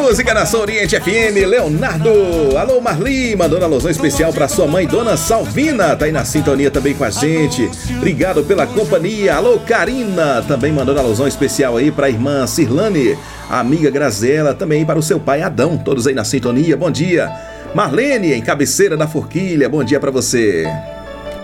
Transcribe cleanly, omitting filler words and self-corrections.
música na Som Oriente FM, Leonardo. Alô, Marli, mandando alusão especial pra sua mãe, Dona Salvina. Tá aí na sintonia também com a gente. Obrigado pela companhia. Alô, Karina, também mandando alusão especial aí pra irmã Cirlane, a amiga Graziela, também para o seu pai Adão. Todos aí na sintonia, bom dia. Marlene, em Cabeceira da Forquilha, bom dia pra você.